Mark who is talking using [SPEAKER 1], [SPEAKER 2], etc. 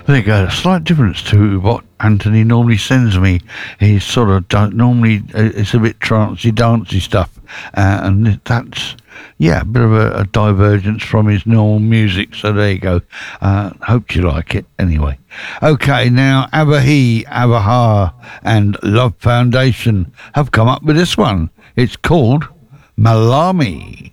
[SPEAKER 1] There you go. A slight difference to what Anthony normally sends me. He sort of don't normally. It's a bit trancey, dancey stuff, and that's a bit of a divergence from his normal music. So there you go. Hope you like it. Anyway, okay. Now Abahi, Abaha, and Love Foundation have come up with this one. It's called Malami.